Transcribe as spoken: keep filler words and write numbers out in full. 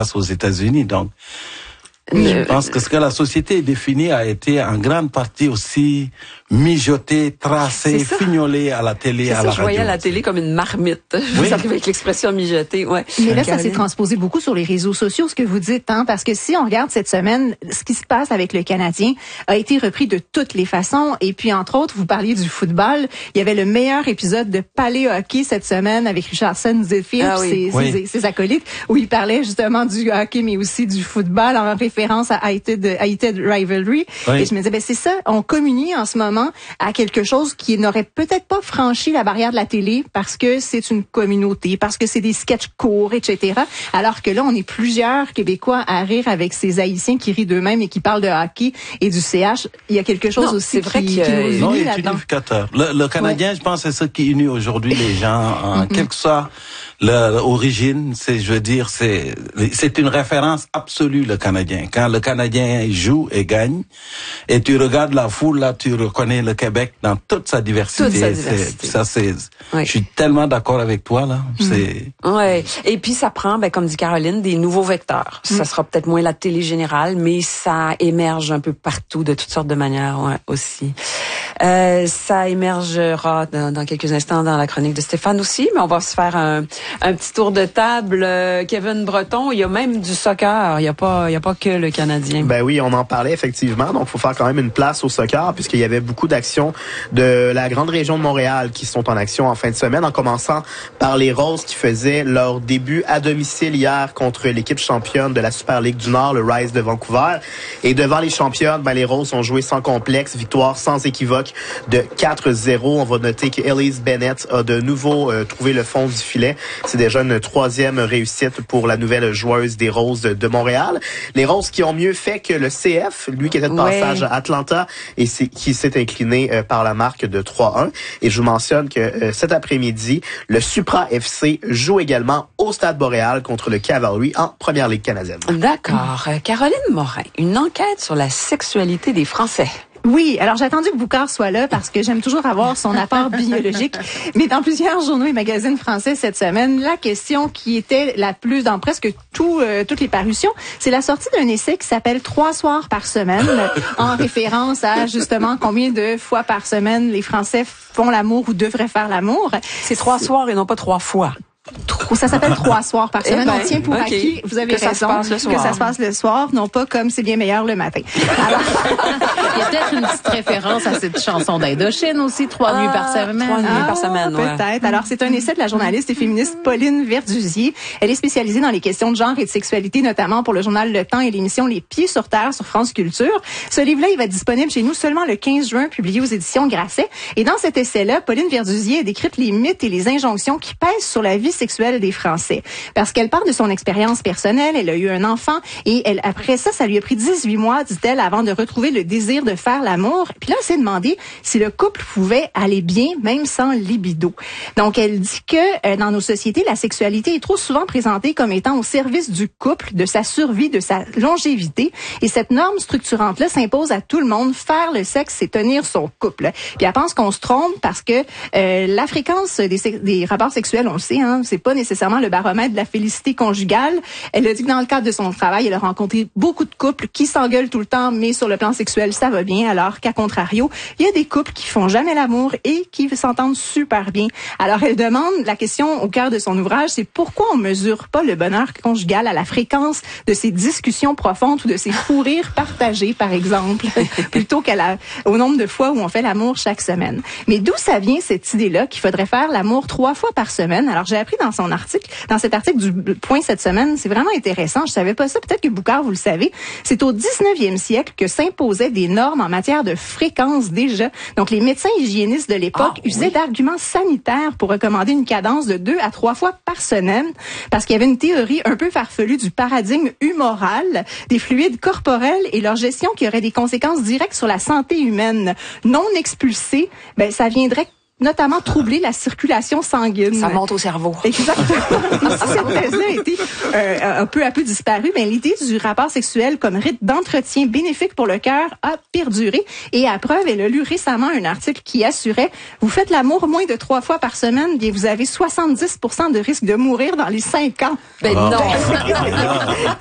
aux États-Unis. Donc, oui, je pense que ce que la société est définie a été en grande partie aussi mijoté, tracé, fignolé à la télé, c'est à ça, la radio. Je voyais à la télé comme une marmite. Je vous arrive avec l'expression mijoté. Ouais. Mais là, ça s'est transposé beaucoup sur les réseaux sociaux, ce que vous dites, hein, parce que si on regarde cette semaine, ce qui se passe avec le Canadien a été repris de toutes les façons. Et puis, entre autres, vous parliez du football. Il y avait le meilleur épisode de Palais Hockey cette semaine avec Richardson Zephyr ah, oui. et ses, oui. ses, ses acolytes, où il parlait justement du hockey, mais aussi du football en référence à Hated, Hated Rivalry. Oui. Et je me disais, ben c'est ça, on communie en ce moment à quelque chose qui n'aurait peut-être pas franchi la barrière de la télé parce que c'est une communauté, parce que c'est des sketchs courts, et cetera. Alors que là, on est plusieurs Québécois à rire avec ces Haïtiens qui rient d'eux-mêmes et qui parlent de hockey et du C H. Il y a quelque chose non, aussi c'est vrai qui, que, qui nous unit non, il est là-dedans. unificateur. Le, le Canadien, ouais. je pense, c'est ce qui unit aujourd'hui les gens, en mm-hmm. quelle que soit l'origine. C'est, je veux dire, c'est, c'est une référence absolue, le Canadien. Quand le Canadien joue et gagne, et tu regardes la foule, là, tu reconnais le Québec dans toute sa diversité. Toute sa diversité. C'est, ça, c'est, oui. je suis tellement d'accord avec toi, là. Mm. C'est. Ouais. Et puis, ça prend, ben, comme dit Caroline, des nouveaux vecteurs. Mm. Ça sera peut-être moins la télé générale, mais ça émerge un peu partout, de toutes sortes de manières, ouais, aussi. Euh, ça émergera dans, dans quelques instants dans la chronique de Stéphane aussi, mais on va se faire un, un petit tour de table. Euh, Kevin Breton, il y a même du soccer. Il y a pas, il y a pas que le Canadien. Ben oui, on en parlait effectivement. Donc, il faut faire quand même une place au soccer puisqu'il y avait beaucoup d'actions de la grande région de Montréal qui sont en action en fin de semaine, en commençant par les Roses qui faisaient leur début à domicile hier contre l'équipe championne de la Super Ligue du Nord, le Rise de Vancouver. Et devant les championnes, ben les Roses ont joué sans complexe, victoire sans équivoque de quatre zéro. On va noter que Elise Bennett a de nouveau euh, trouvé le fond du filet. C'est déjà une troisième réussite pour la nouvelle joueuse des Roses de Montréal. Les Roses qui ont mieux fait que le C F, lui qui était de passage ouais. à Atlanta et c'est, qui s'est incliné euh, par la marque de trois un. Et je vous mentionne que euh, cet après-midi, le Supra F C joue également au Stade Boréal contre le Cavalry en Première Ligue canadienne. D'accord. Euh, Caroline Morin, une enquête sur la sexualité des Français. Oui, alors j'ai attendu que Boucard soit là parce que j'aime toujours avoir son apport biologique. Mais dans plusieurs journaux et magazines français cette semaine, la question qui était la plus dans presque tout, euh, toutes les parutions, c'est la sortie d'un essai qui s'appelle Trois soirs par semaine, en référence à justement combien de fois par semaine les Français font l'amour ou devraient faire l'amour. C'est trois soirs et non pas trois fois. Ça s'appelle trois soirs par semaine. Eh ben, on tient pour okay. acquis, vous avez que raison, ça se passe le soir. que ça se passe le soir, non pas comme c'est bien meilleur le matin. Alors, il y a peut-être une petite référence à cette chanson d'Indochine aussi, trois ah, nuits par semaine. Trois nuits ah, par semaine, ouais. Peut-être. Alors, c'est un essai de la journaliste et féministe Pauline Verduzier. Elle est spécialisée dans les questions de genre et de sexualité, notamment pour le journal Le Temps et l'émission Les Pieds sur Terre sur France Culture. Ce livre-là, il va être disponible chez nous seulement le quinze juin, publié aux éditions Grasset. Et dans cet essai-là, Pauline Verduzier a décrit les mythes et les injonctions qui pèsent sur la vie sexuelle des Français. Parce qu'elle part de son expérience personnelle, elle a eu un enfant et elle, après ça, ça lui a pris dix-huit mois, dit-elle, avant de retrouver le désir de faire l'amour. Puis là, elle s'est demandé si le couple pouvait aller bien, même sans libido. Donc, elle dit que euh, dans nos sociétés, la sexualité est trop souvent présentée comme étant au service du couple, de sa survie, de sa longévité. Et cette norme structurante-là s'impose à tout le monde. Faire le sexe, c'est tenir son couple. Puis elle pense qu'on se trompe parce que euh, la fréquence des, des rapports sexuels, on le sait, hein, c'est pas nécessairement le baromètre de la félicité conjugale. Elle a dit que dans le cadre de son travail, elle a rencontré beaucoup de couples qui s'engueulent tout le temps, mais sur le plan sexuel, ça va bien, alors qu'à contrario, il y a des couples qui font jamais l'amour et qui s'entendent super bien. Alors, elle demande, la question au cœur de son ouvrage, c'est pourquoi on mesure pas le bonheur conjugal à la fréquence de ces discussions profondes ou de ces fous rires partagés, par exemple, plutôt qu'à la, au nombre de fois où on fait l'amour chaque semaine. Mais d'où ça vient cette idée-là qu'il faudrait faire l'amour trois fois par semaine? Alors, j'ai appris dans son article, dans cet article du Point cette semaine, c'est vraiment intéressant. Je savais pas ça. Peut-être que Boucard, vous le savez. C'est au dix-neuvième siècle que s'imposaient des normes en matière de fréquence déjà. Donc, les médecins hygiénistes de l'époque ah, usaient oui. d'arguments sanitaires pour recommander une cadence de deux à trois fois par semaine parce qu'il y avait une théorie un peu farfelue du paradigme humoral des fluides corporels et leur gestion qui aurait des conséquences directes sur la santé humaine. Non expulsés, ben, ça viendrait notamment troubler la circulation sanguine. Ça monte au cerveau. Exactement. Cette thèse-là a été euh, un peu à peu disparue, mais l'idée du rapport sexuel comme rite d'entretien bénéfique pour le cœur a perduré. Et à preuve, elle a lu récemment un article qui assurait vous faites l'amour moins de trois fois par semaine, bien vous avez soixante-dix pour cent de risque de mourir dans les cinq ans. Ben non.